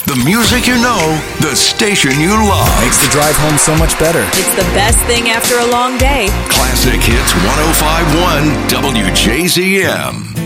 The music you know, the station you love. Makes the drive home so much better. It's the best thing after a long day. Classic Hits 105.1 WJZM.